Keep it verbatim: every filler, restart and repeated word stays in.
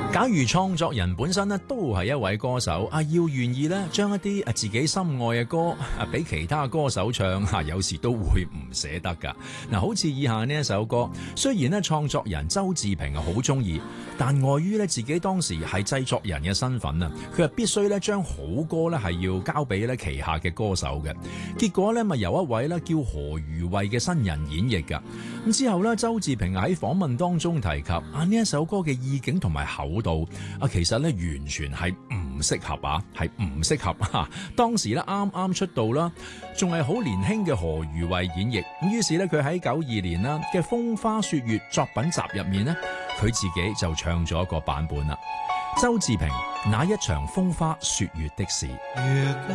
假如創作人本身咧都係一位歌手啊，要願意咧將一啲啊自己心愛嘅歌啊俾其他歌手唱啊，有時都會唔捨得噶。嗱，好似以下呢一首歌，雖然咧創作人周志平啊好中意，但礙於咧自己當時係製作人嘅身份啊，佢係必須咧將好歌咧係要交俾咧旗下嘅歌手嘅。結果咧咪由一位咧叫何如慧嘅新人演繹噶。咁之後咧，周志平喺訪問當中提及啊呢一首歌嘅意境同埋厚度啊，其實咧完全係唔適合啊，係唔適合啊。當時咧啱啱出道啦，仲係好年輕嘅何如慧演繹。咁於是咧，佢喺九二年啦嘅《風花雪月》作品集入面咧，佢自己就唱咗一個版本啦。周志平那一場風花雪月的事。